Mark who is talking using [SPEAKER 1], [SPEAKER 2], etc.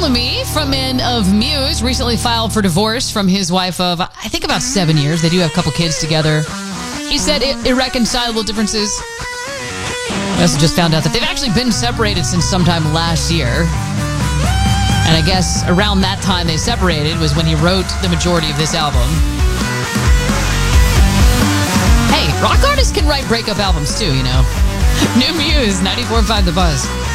[SPEAKER 1] Lamy, frontman of Muse, recently filed for divorce from his wife of, I think, about 7 years. They do have a couple kids together. He said irreconcilable differences. We also just found out that they've actually been separated since sometime last year. And I guess around that time they separated was when he wrote the majority of this album. Hey, rock artists can write breakup albums too, you know. New Muse, 94.5 The Buzz.